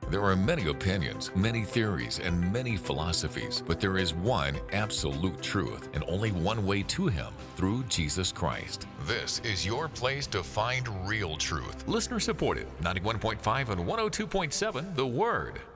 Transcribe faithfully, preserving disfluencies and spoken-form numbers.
There are many opinions, many theories, and many philosophies, but there is one absolute truth and only one way to Him, through Jesus Christ. This is your place to find real truth. Listener supported, ninety-one point five and one oh two point seven The Word.